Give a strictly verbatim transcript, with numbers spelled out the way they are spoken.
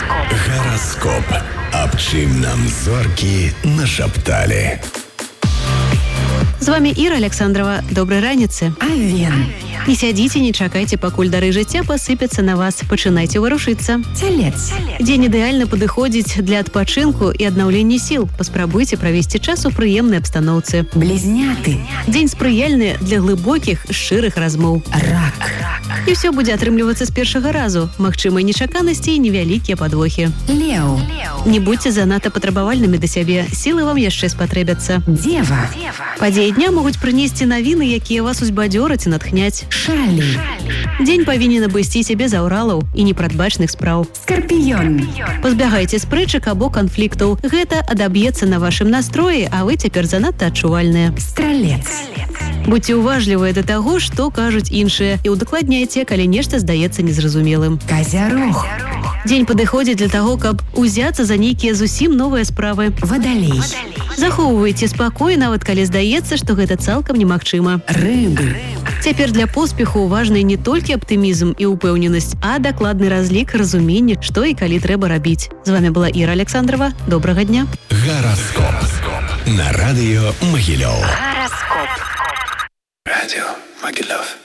Гараскоп. Аб чым нам зоркі нашапталі. З вами Іра Александрова. Добрай раніцы. Авен. Не сядзіце, не чакайце, пакуль дары жыцця пасыпяцца на вас. Пачынайце варушыцца. Целец. Дзень ідэальна падыходзіць для адпачынку і аднаўлення сіл. Паспрабуйце правесці час у прыемнай абстаноўцы. Блізняты. Дзень спрыяльны для глыбокіх, шчырых размоў. Рак. І ўсё будзе атрымлівацца з першага разу. Магчымыя нечаканасці і невялікія падвохі. Леў. Не будьце занадта патрабавальнымі да сябе. Сілы вам яшчэ спатрэбяцца. Дева. Падзеі дня могуць прынесці навіны, якія вас узбадзёраць і натхняць. Шалі. Дзень павінен абысціся без аўралаў і непрадбачных спраў. Скарпіён. Пазбягайце спрэчак або канфліктаў. Гэта адаб'ецца на вашым настроі, а вы цяпер занадта адчувальныя. Стралец. Будьце уважлівыя да таго, што кажуць іншыя, і ўдакладняйце, калі нешта здаецца незразумелым. Казярог. Дзень падыходзіць для таго, каб узяцца за нейкія зусім новыя справы. Вадалей. Захоўвайце спакой, нават калі здаецца, што гэта цалкам немагчыма. Рыбы. Цяпер для поспеху важны не толькі аптымізм і ўпэўненасць, а дакладны разлік, разуменне, што і калі трэба рабіць. З вами была Іра Александрова. Добрага дня. Гараскоп. На радыё Магілёў. Гараскоп. Радіо Магілёв.